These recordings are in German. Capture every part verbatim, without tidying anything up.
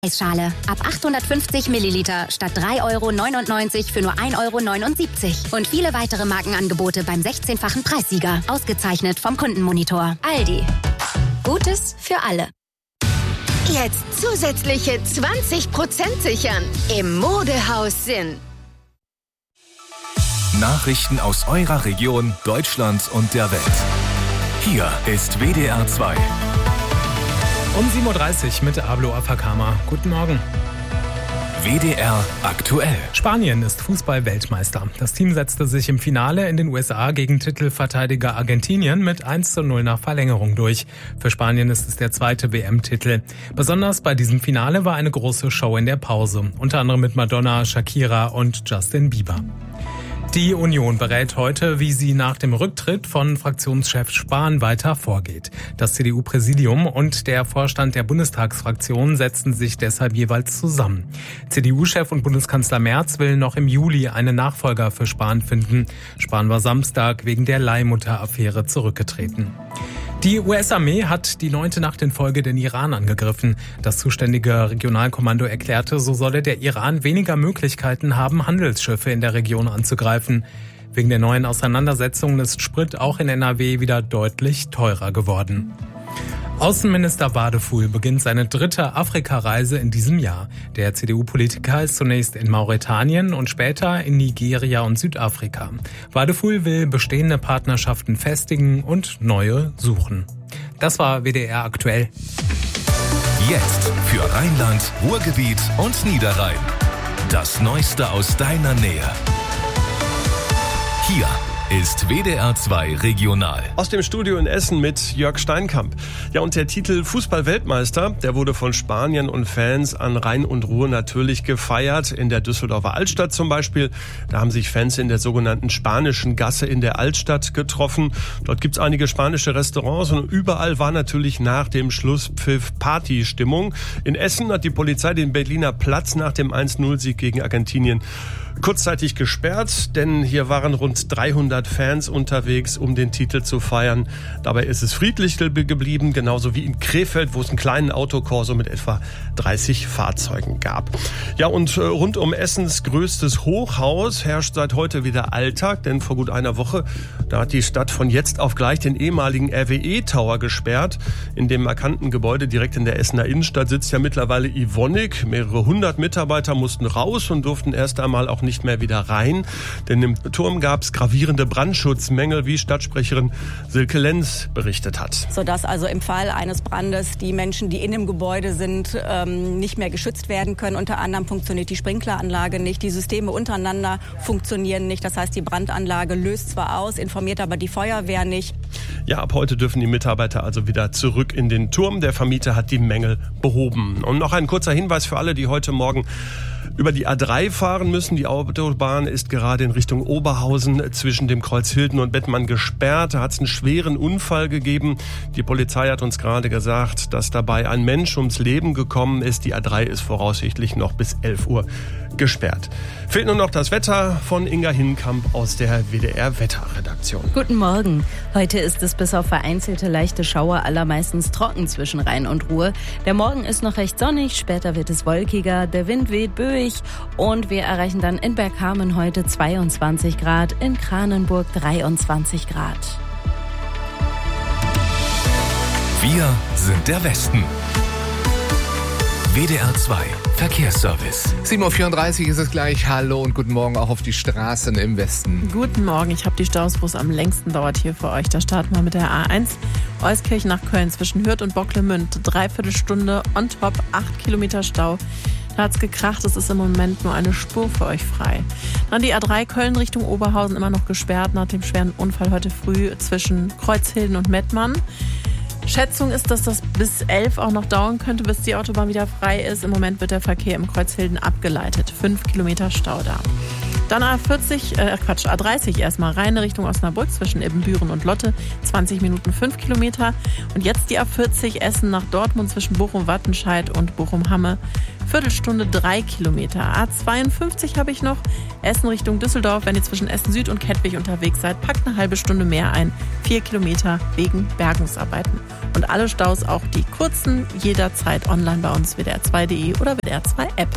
Eisschale. Ab achthundertfünfzig Milliliter statt drei Euro neunundneunzig für nur ein Euro neunundsiebzig. Und viele weitere Markenangebote beim sechzehnfachen Preissieger. Ausgezeichnet vom Kundenmonitor. Aldi. Gutes für alle. Jetzt zusätzliche zwanzig Prozent sichern. Im Modehaus Sinn. Nachrichten aus eurer Region, Deutschland und der Welt. Hier ist W D R zwei. Um sieben Uhr dreißig mit Ablo Afakama. Guten Morgen. W D R aktuell. Spanien ist Fußball-Weltmeister. Das Team setzte sich im Finale in den U S A gegen Titelverteidiger Argentinien mit eins zu null nach Verlängerung durch. Für Spanien ist es der zweite W M-Titel. Besonders bei diesem Finale war eine große Show in der Pause. Unter anderem mit Madonna, Shakira und Justin Bieber. Die Union berät heute, wie sie nach dem Rücktritt von Fraktionschef Spahn weiter vorgeht. Das C D U-Präsidium und der Vorstand der Bundestagsfraktion setzen sich deshalb jeweils zusammen. C D U-Chef und Bundeskanzler Merz will noch im Juli einen Nachfolger für Spahn finden. Spahn war Samstag wegen der Leihmutter-Affäre zurückgetreten. Die U S-Armee hat die neunte Nacht in Folge den Iran angegriffen. Das zuständige Regionalkommando erklärte, so solle der Iran weniger Möglichkeiten haben, Handelsschiffe in der Region anzugreifen. Wegen der neuen Auseinandersetzungen ist Sprit auch in N R W wieder deutlich teurer geworden. Außenminister Wadefuhl beginnt seine dritte Afrikareise in diesem Jahr. Der C D U-Politiker ist zunächst in Mauretanien und später in Nigeria und Südafrika. Wadefuhl will bestehende Partnerschaften festigen und neue suchen. Das war W D R aktuell. Jetzt für Rheinland, Ruhrgebiet und Niederrhein. Das Neueste aus deiner Nähe. Hier ist W D R zwei Regional. Aus dem Studio in Essen mit Jörg Steinkamp. Ja, und der Titel Fußball-Weltmeister, der wurde von Spaniern und Fans an Rhein und Ruhr natürlich gefeiert. In der Düsseldorfer Altstadt zum Beispiel. Da haben sich Fans in der sogenannten Spanischen Gasse in der Altstadt getroffen. Dort gibt's einige spanische Restaurants und überall war natürlich nach dem Schlusspfiff Partystimmung. In Essen hat die Polizei den Berliner Platz nach dem eins null Sieg gegen Argentinien kurzzeitig gesperrt, denn hier waren rund dreihundert Fans unterwegs, um den Titel zu feiern. Dabei ist es friedlich geblieben, genauso wie in Krefeld, wo es einen kleinen Autokorso mit etwa dreißig Fahrzeugen gab. Ja, und rund um Essens größtes Hochhaus herrscht seit heute wieder Alltag, denn vor gut einer Woche, da hat die Stadt von jetzt auf gleich den ehemaligen R W E-Tower gesperrt. In dem markanten Gebäude direkt in der Essener Innenstadt sitzt ja mittlerweile Evonik. Mehrere hundert Mitarbeiter mussten raus und durften erst einmal auch nicht mehr wieder rein, denn im Turm gab es gravierende Brandschutzmängel, wie Stadtsprecherin Silke Lenz berichtet hat. Sodass also im Fall eines Brandes die Menschen, die in dem Gebäude sind, ähm, nicht mehr geschützt werden können. Unter anderem funktioniert die Sprinkleranlage nicht, die Systeme untereinander funktionieren nicht. Das heißt, die Brandanlage löst zwar aus, informiert aber die Feuerwehr nicht. Ja, ab heute dürfen die Mitarbeiter also wieder zurück in den Turm. Der Vermieter hat die Mängel behoben. Und noch ein kurzer Hinweis für alle, die heute Morgen über die A drei fahren müssen. Die Autobahn ist gerade in Richtung Oberhausen zwischen dem Kreuz Hilden und Bettmann gesperrt. Da hat es einen schweren Unfall gegeben. Die Polizei hat uns gerade gesagt, dass dabei ein Mensch ums Leben gekommen ist. Die A drei ist voraussichtlich noch bis elf Uhr gesperrt. Fehlt nur noch das Wetter von Inga Hinkamp aus der W D R-Wetterredaktion. Guten Morgen. Heute ist es bis auf vereinzelte leichte Schauer allermeistens trocken zwischen Rhein und Ruhr. Der Morgen ist noch recht sonnig, später wird es wolkiger, der Wind weht böig und wir erreichen dann in Bergkamen heute zweiundzwanzig Grad, in Kranenburg dreiundzwanzig Grad. Wir sind der Westen. W D R zwei Verkehrsservice. sieben Uhr vierunddreißig ist es gleich. Hallo und guten Morgen auch auf die Straßen im Westen. Guten Morgen, ich habe die Staus, wo es am längsten dauert hier für euch. Da starten wir mit der A eins. Euskirchen nach Köln zwischen Hürth und Bocklemünd. Dreiviertel Stunde on top, acht Kilometer Stau. Da hat's gekracht, es ist im Moment nur eine Spur für euch frei. Dann die A drei Köln Richtung Oberhausen immer noch gesperrt nach dem schweren Unfall heute früh zwischen Kreuzhilden und Mettmann. Schätzung ist, dass das bis elf auch noch dauern könnte, bis die Autobahn wieder frei ist. Im Moment wird der Verkehr im Kreuzhilden abgeleitet. Fünf Kilometer Stau da. Dann A vierzig, äh Quatsch, A dreißig erstmal rein Richtung Osnabrück zwischen Ibbenbüren und Lotte, zwanzig Minuten fünf Kilometer. Und jetzt die A vierzig Essen nach Dortmund zwischen Bochum-Wattenscheid und Bochum-Hamme, Viertelstunde drei Kilometer. A zweiundfünfzig habe ich noch, Essen Richtung Düsseldorf, wenn ihr zwischen Essen Süd und Kettwig unterwegs seid, packt eine halbe Stunde mehr ein, vier Kilometer wegen Bergungsarbeiten. Und alle Staus, auch die kurzen, jederzeit online bei uns, W D R zwei Punkt de oder W D R zwei App.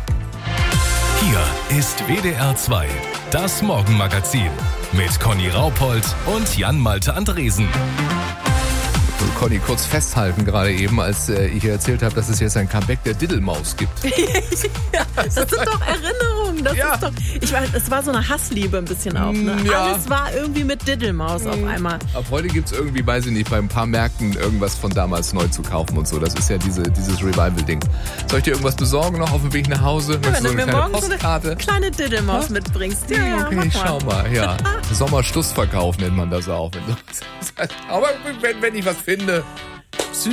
Hier ist W D R zwei, das Morgenmagazin mit Conny Raupold und Jan-Malte Andresen. Conny, kurz festhalten gerade eben, als äh, ich erzählt habe, dass es jetzt ein Comeback der Diddlemaus gibt. Ja, das sind doch Erinnerungen. Das ja. ist doch, ich war, es war so eine Hassliebe ein bisschen auch. Ne? Ja. Alles war irgendwie mit Diddlemaus mhm. auf einmal. Ab heute gibt es irgendwie, weiß ich nicht, bei ein paar Märkten irgendwas von damals neu zu kaufen und so. Das ist ja diese, dieses Revival-Ding. Soll ich dir irgendwas besorgen noch auf dem Weg nach Hause? Ja, wenn so du mir morgen so eine kleine Diddlemaus ja? mitbringst. Ja, ja, okay, schau mal. Ja. Sommerschlussverkauf nennt man das auch. Aber wenn, wenn ich was finde,